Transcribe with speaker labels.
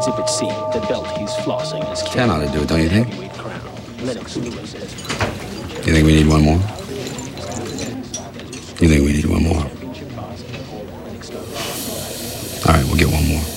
Speaker 1: Exhibit C, the belt he's flossing is
Speaker 2: 10 ought to do it, don't you think?
Speaker 1: heavyweight crown. Lennox Lewis is
Speaker 2: You think we need one more? You think we need one more? All right, we'll get one more.